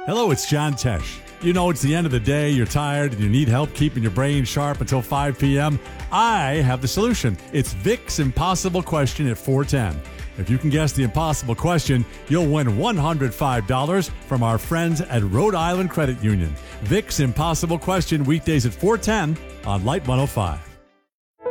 Hello, it's John Tesh. You know, it's the end of the day, you're tired, and you need help keeping your brain sharp until 5 p.m. I have the solution. It's Vic's Impossible Question at 410. If you can guess the impossible question, you'll win $105 from our friends at Rhode Island Credit Union. Vic's Impossible Question, weekdays at 410 on Light 105.